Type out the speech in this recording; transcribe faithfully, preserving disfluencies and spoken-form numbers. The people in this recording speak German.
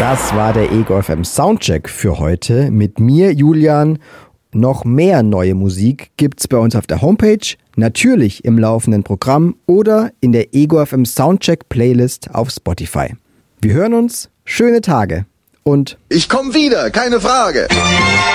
Das war der Ego F M Soundcheck für heute mit mir, Julian. Noch mehr neue Musik gibt's bei uns auf der Homepage, natürlich im laufenden Programm oder in der Ego F M Soundcheck Playlist auf Spotify. Wir hören uns, schöne Tage und ich komm wieder, keine Frage.